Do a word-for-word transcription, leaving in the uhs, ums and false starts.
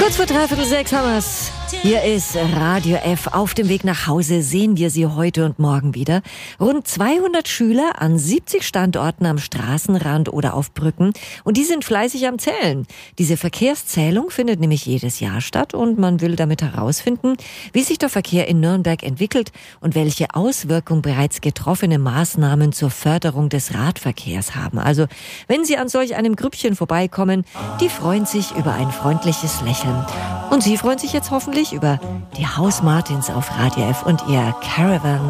Kurz vor dreiviertel sechs haben wir's. Hier ist Radio F. Auf dem Weg nach Hause sehen wir Sie heute und morgen wieder. Rund zweihundert Schüler an siebzig Standorten am Straßenrand oder auf Brücken. Und die sind fleißig am Zählen. Diese Verkehrszählung findet nämlich jedes Jahr statt. Und man will damit herausfinden, wie sich der Verkehr in Nürnberg entwickelt und welche Auswirkungen bereits getroffene Maßnahmen zur Förderung des Radverkehrs haben. Also, wenn Sie an solch einem Grüppchen vorbeikommen, die freuen sich über ein freundliches Lächeln. Und Sie freuen sich jetzt hoffentlich über die Hausmartins auf Radio F und ihr Caravan